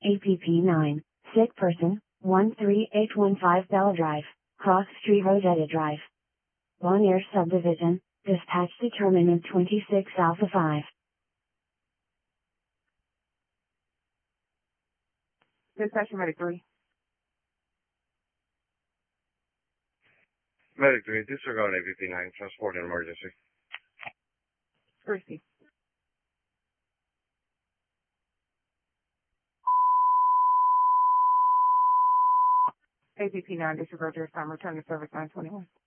APP 9, sick person, 13815 Bell Drive, Cross Street Rosetta Drive. Bonaire Subdivision, dispatch determinant 26 Alpha 5. Dispatch medic 3. Medic 3, disregard APP 9, transport an emergency. Thirsty. APP 9, disregard your time, return to service 921.